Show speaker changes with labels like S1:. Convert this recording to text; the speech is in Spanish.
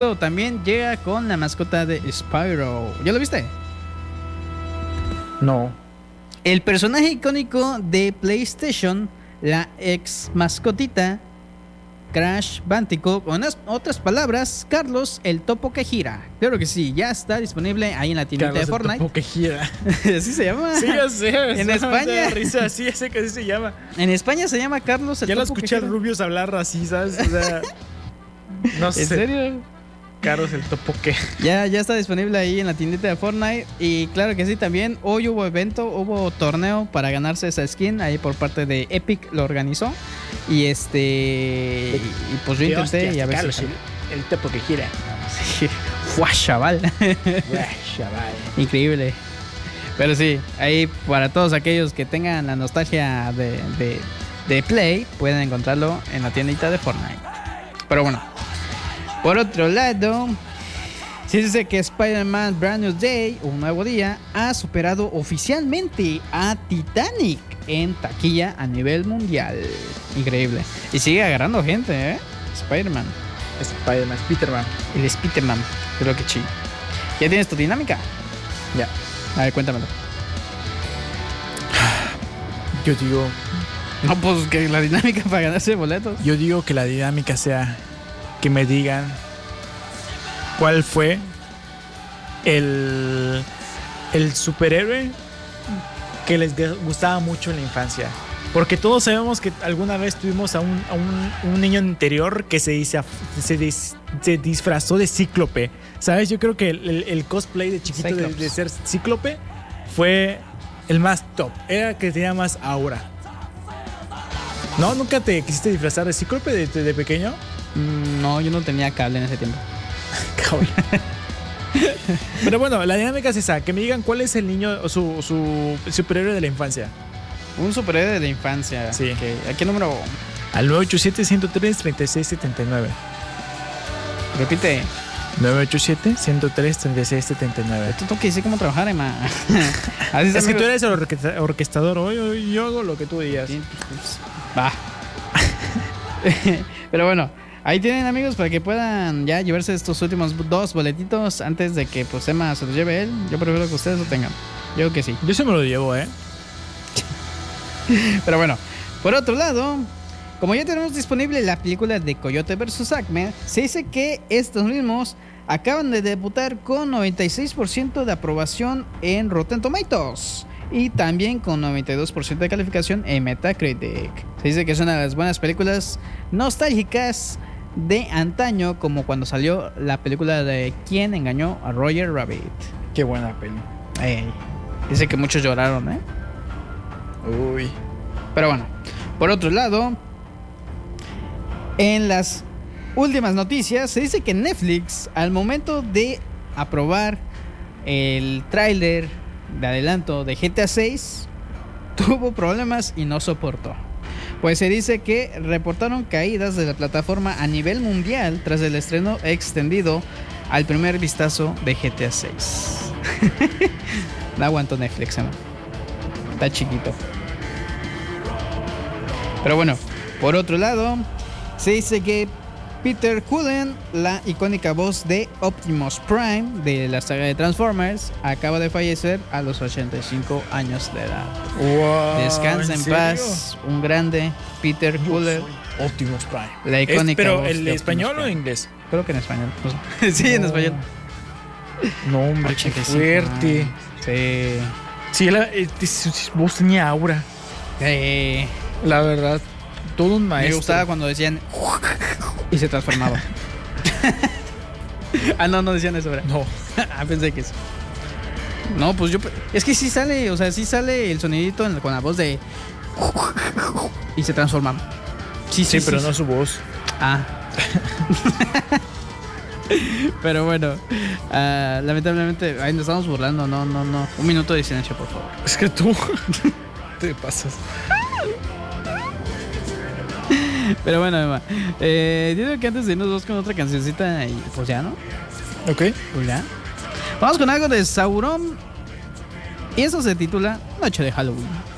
S1: también llega con la mascota de Spyro. ¿Ya lo viste?
S2: No.
S1: El personaje icónico de PlayStation, la ex mascotita Crash Bandicoot, con otras palabras, Carlos el Topo que gira. Claro que sí, ya está disponible ahí en la tiendita de Fortnite.
S2: Carlos el Topo que gira.
S1: Así se llama.
S2: Sí, ya sé.
S1: En España.
S2: Risa, sí, ya sé que así se llama.
S1: En España se llama Carlos el
S2: Ya lo
S1: Topo que
S2: escuché a
S1: gira.
S2: Rubius hablar así, ¿sabes? O sea, no sé.
S1: ¿En serio?
S2: Carlos el Topo que.
S1: Ya está disponible ahí en la tiendita de Fortnite. Y claro que sí, también hoy hubo evento, hubo torneo para ganarse esa skin. Ahí por parte de Epic lo organizó. Y y pues yo intenté y a ver
S2: Carlos,
S1: si
S2: el Topo que gira.
S1: sí. ¡Fua, chaval!
S2: Chaval.
S1: Increíble. Pero sí, ahí para todos aquellos que tengan la nostalgia de Play, pueden encontrarlo en la tiendita de Fortnite. Pero bueno, por otro lado, se dice que Spider-Man Brand New Day, un nuevo día, ha superado oficialmente a Titanic en taquilla a nivel mundial. Increíble. Y sigue agarrando gente, ¿eh? Spider-Man.
S2: Spider-Man, Peterman.
S1: El Spider-Man. Creo que sí. ¿Ya tienes tu dinámica?
S2: Ya.
S1: A ver, cuéntamelo.
S2: Yo digo.
S1: No, pues que la dinámica para ganarse boletos.
S2: Yo digo que la dinámica sea que me digan cuál fue el superhéroe que les gustaba mucho en la infancia. Porque todos sabemos que alguna vez tuvimos a un niño interior que se disfrazó de Cíclope. ¿Sabes? Yo creo que el cosplay de chiquito de ser Cíclope fue el más top. Era que tenía más aura. ¿No? ¿Nunca te quisiste disfrazar de Cíclope de pequeño?
S1: No, yo no tenía cable en ese tiempo.
S2: Pero bueno, la dinámica es esa. Que me digan cuál es el niño o su superhéroe de la infancia.
S1: Un superhéroe de la infancia.
S2: Sí.
S1: Okay. ¿A qué número?
S2: Al 987-103-3679.
S1: Repite.
S2: 987-103-3679.
S1: Tú que decir cómo trabajar, Emma.
S2: Así es que tú eres el orquestador. Hoy yo hago lo que tú digas.
S1: Sí, pues, va. Pero bueno, ahí tienen, amigos, para que puedan ya llevarse estos últimos 2 boletitos antes de que pues Emma se los lleve él. Yo prefiero que ustedes lo tengan. Yo creo que sí.
S2: Yo se me lo llevo,
S1: Pero bueno, por otro lado, como ya tenemos disponible la película de Coyote vs. Acme, se dice que estos mismos acaban de debutar con 96% de aprobación en Rotten Tomatoes y también con 92% de calificación en Metacritic. Se dice que es una de las buenas películas nostálgicas de antaño, como cuando salió la película de ¿Quién engañó a Roger Rabbit?
S2: Qué buena peli.
S1: Dice que muchos lloraron,
S2: Uy.
S1: Pero bueno, por otro lado, en las últimas noticias se dice que Netflix, al momento de aprobar el tráiler de adelanto de GTA 6, tuvo problemas y no soportó. Pues se dice que reportaron caídas de la plataforma a nivel mundial tras el estreno extendido al primer vistazo de GTA 6. No aguanto Netflix, ¿no? Está chiquito. Pero bueno, por otro lado, se dice que Peter Cullen, la icónica voz de Optimus Prime de la saga de Transformers, acaba de fallecer a los 85 años de edad.
S2: Wow,
S1: Descansa en paz, un grande Peter Cullen.
S2: Optimus Prime.
S1: La icónica
S2: ¿Pero
S1: voz
S2: el
S1: de
S2: español
S1: Optimus
S2: o
S1: Prime.
S2: inglés?
S1: Creo que en español. Pues, sí, en español.
S2: No, hombre, qué fuerte.
S1: Sí.
S2: Sí, su voz tenía aura. La verdad, todo un maestro.
S1: Me gustaba cuando decían y se transformaba. No decían eso, ¿verdad?
S2: No.
S1: Pensé que sí. No, pues es que sí sale, o sea, sí sale el sonidito con la voz de y se transforma.
S2: Sí, pero no su voz.
S1: Pero bueno, lamentablemente, ahí nos estamos burlando. No. 1 minuto de silencio, por favor.
S2: Es que tú te pasas.
S1: Pero bueno, Emma, digo que antes de irnos vamos con otra cancioncita y pues ya, ¿no?
S2: Ok.
S1: Pues ya. Vamos con algo de Sauron y eso se titula Noche de Halloween.